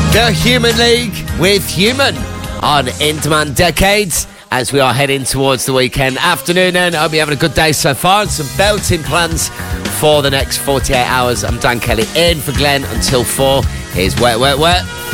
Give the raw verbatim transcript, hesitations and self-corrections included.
The Human League with Human on In Demand Decades as we are heading towards the weekend afternoon. And I hope you're having a good day so far and some belting plans for the next forty-eight hours. I'm Dan Kelly in for Glenn until four. Here's Wet, Wet, Wet.